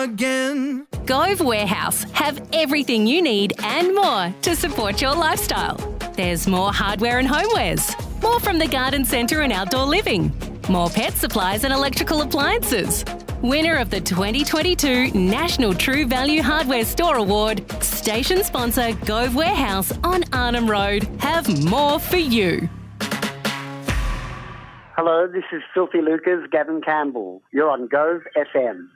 again. Gove Warehouse have everything you need and more to support your lifestyle. There's more hardware and homewares, more from the garden centre and outdoor living, more pet supplies and electrical appliances. Winner of the 2022 National True Value Hardware Store Award, station sponsor Gove Warehouse on Arnhem Road have more for you. Hello, this is Filthy Lucas, Gavin Campbell. You're on Gove FM.